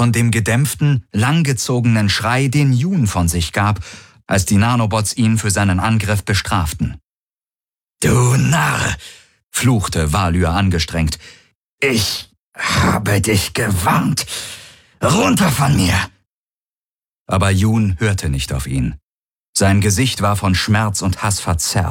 von dem gedämpften, langgezogenen Schrei, den Jun von sich gab, als die Nanobots ihn für seinen Angriff bestraften. »Du Narr«, fluchte Valyr angestrengt. »Ich habe dich gewarnt. Runter von mir!« Aber Jun hörte nicht auf ihn. Sein Gesicht war von Schmerz und Hass verzerrt.